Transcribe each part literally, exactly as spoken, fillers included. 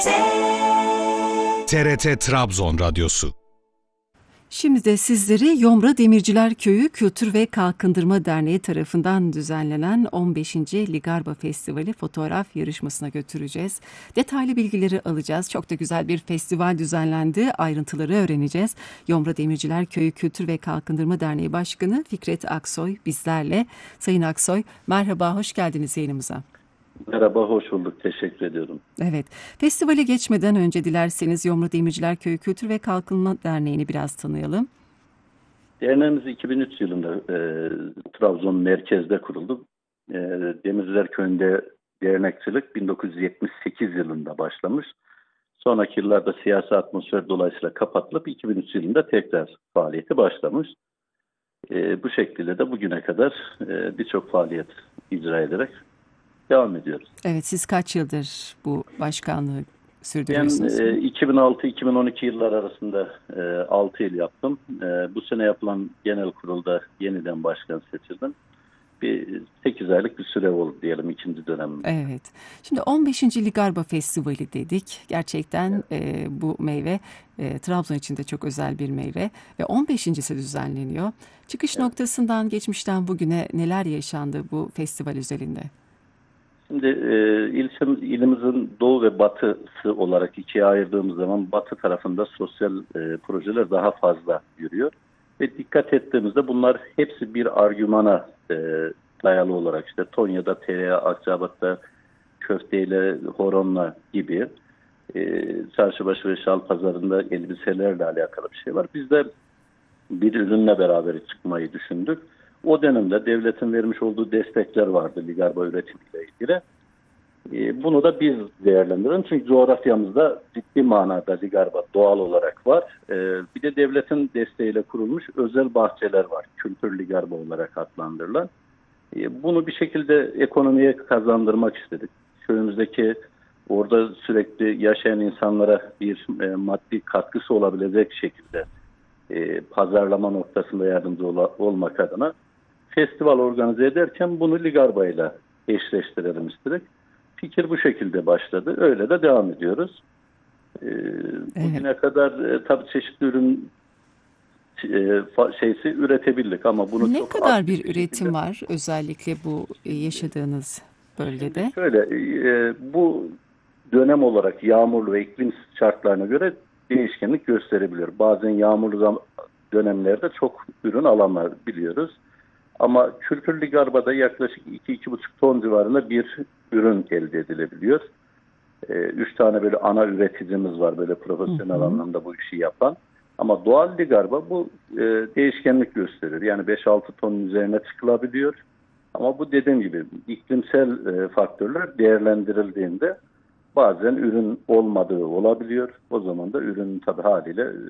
T R T Trabzon Radyosu. Şimdi de sizleri Yomra Demirciler Köyü Kültür ve Kalkındırma Derneği tarafından düzenlenen on beşinci Ligarba Festivali fotoğraf yarışmasına götüreceğiz. Detaylı bilgileri alacağız. Çok da güzel bir festival düzenlendi. Ayrıntıları öğreneceğiz. Yomra Demirciler Köyü Kültür ve Kalkındırma Derneği Başkanı Fikret Aksoy bizlerle. Sayın Aksoy, merhaba, hoş geldiniz yayınımıza. Merhaba, hoş bulduk. Teşekkür ediyorum. Evet, festivale geçmeden önce dilerseniz Yomra Demirciler Köyü Kültür ve Kalkınma Derneği'ni biraz tanıyalım. Derneğimiz iki bin üç yılında e, Trabzon merkezde kuruldu. E, Demirciler Köyü'nde dernekçilik bin dokuz yüz yetmiş sekiz yılında başlamış. Sonraki yıllarda siyasi atmosfer dolayısıyla kapatılıp iki bin üç yılında tekrar faaliyeti başlamış. E, bu şekilde de bugüne kadar e, birçok faaliyet icra ederek devam ediyoruz. Evet, siz kaç yıldır bu başkanlığı sürdürüyorsunuz? Ben e, iki bin altı iki bin on iki yıllar arasında e, altı yıl yaptım. E, bu sene yapılan genel kurulda yeniden başkan seçildim. Bir sekiz aylık bir süre oldu diyelim ikinci dönemde. Evet. Şimdi on beşinci Ligarba Festivali dedik. Gerçekten e, bu meyve e, Trabzon için de çok özel bir meyve ve on beşincisi düzenleniyor. Çıkış Evet. noktasından geçmişten bugüne neler yaşandı bu festival özelinde? Şimdi e, ilçem, ilimizin doğu ve batısı olarak ikiye ayırdığımız zaman batı tarafında sosyal e, projeler daha fazla yürüyor. Ve dikkat ettiğimizde bunlar hepsi bir argümana e, dayalı olarak işte Tonya'da, Tereyağı, Akçabat'ta, köfteyle, horonla gibi e, çarşıbaşı ve şal pazarında elbiselerle alakalı bir şey var. Biz de bir ürünle beraber çıkmayı düşündük. O dönemde devletin vermiş olduğu destekler vardı Ligarba üretimiyle ilgili. E, bunu da biz değerlendirelim. Çünkü coğrafyamızda ciddi manada Ligarba doğal olarak var. E, bir de devletin desteğiyle kurulmuş özel bahçeler var. Kültür Ligarba olarak adlandırılan. E, bunu bir şekilde ekonomiye kazandırmak istedik. Köyümüzdeki orada sürekli yaşayan insanlara bir e, maddi katkısı olabilecek şekilde e, pazarlama noktasında yardımcı ol- olmak adına festival organize ederken bunu Ligarba ile eşleştirelim istedik. Fikir bu şekilde başladı. Öyle de devam ediyoruz. Ee, Evet. Bugüne kadar e, tabii çeşitli ürün e, fa- şeysi üretebildik ama bunu Ne çok kadar aktif bir şekilde- üretim var özellikle bu e, yaşadığınız bölgede? Şöyle e, bu dönem olarak yağmurlu ve iklim şartlarına göre değişkenlik gösterebiliyor. Bazen yağmurlu zam- dönemlerde çok ürün alamayabiliyoruz. Ama Kültür Ligarba'da yaklaşık iki iki buçuk ton civarında bir ürün elde edilebiliyor. Ee, üç tane böyle ana üreticimiz var böyle profesyonel Hı hı. anlamda bu işi yapan. Ama doğal Ligarba bu e, değişkenlik gösterir. Yani beş altı tonun üzerine çıkılabiliyor. Ama bu dediğim gibi iklimsel e, faktörler değerlendirildiğinde bazen ürün olmadığı olabiliyor. O zaman da ürünün tabii haliyle e,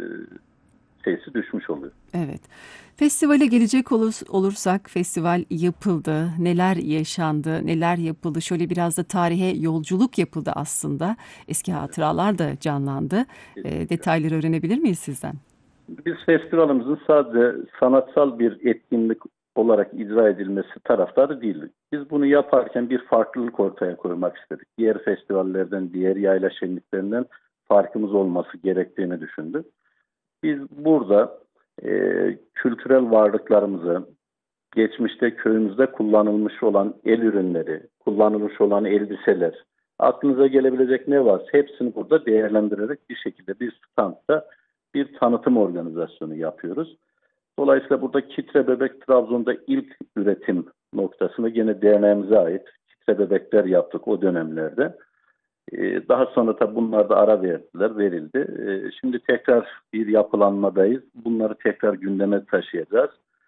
şeysi düşmüş oluyor. Evet. Festivale gelecek olurs- olursak festival yapıldı, neler yaşandı, neler yapıldı. Şöyle biraz da tarihe yolculuk yapıldı aslında. Eski hatıralar da canlandı. E, detayları öğrenebilir miyiz sizden? Biz festivalimizin sadece sanatsal bir etkinlik olarak icra edilmesi taraftarı değildik. Biz bunu yaparken bir farklılık ortaya koymak istedik. Diğer festivallerden, diğer yayla şenliklerinden farkımız olması gerektiğini düşündük. Biz burada e, kültürel varlıklarımızı, geçmişte köyümüzde kullanılmış olan el ürünleri, kullanılmış olan elbiseler, aklınıza gelebilecek ne varsa hepsini burada değerlendirerek bir şekilde bir standta bir tanıtım organizasyonu yapıyoruz. Dolayısıyla burada Kitre Bebek Trabzon'da ilk üretim noktasını gene derneğimize ait Kitre Bebekler yaptık o dönemlerde. Ee, Daha sonra tabii bunlar da ara verdiler, verildi. Ee, Şimdi tekrar bir yapılanmadayız. Bunları tekrar gündeme taşıyacağız.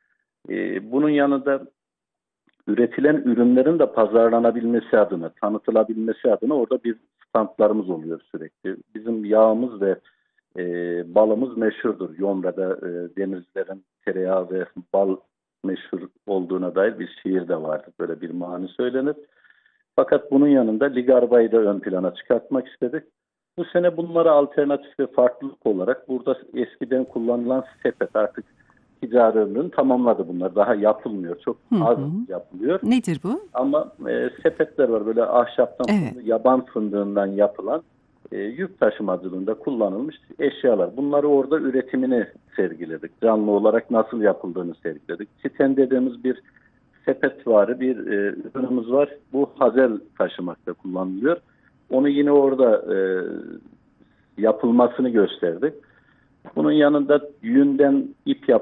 Ee, Bunun yanında üretilen ürünlerin de pazarlanabilmesi adına, tanıtılabilmesi adına orada bir standlarımız oluyor sürekli. Bizim yağımız ve e, balımız meşhurdur. Yomra'da e, denizlerin tereyağı ve bal meşhur olduğuna dair bir şiir de vardır. Böyle bir mani söylenir. Fakat bunun yanında Ligarba'yı da ön plana çıkartmak istedik. Bu sene bunlara alternatif ve farklılık olarak burada eskiden kullanılan sepet artık ticari ömrünü tamamladı bunlar. Daha yapılmıyor. Çok Hı az hı. yapılıyor. Nedir bu? Ama e, sepetler var böyle ahşaptan, Evet. yaban fındığından yapılan e, yük taşımacılığında kullanılmış eşyalar. Bunları orada üretimini sergiledik. Canlı olarak nasıl yapıldığını sergiledik. Siten dediğimiz bir sepetvari bir e, ürünümüz var. Bu hazel taşımakta kullanılıyor. Onu yine orada e, yapılmasını gösterdik. Bunun yanında yünden ip yap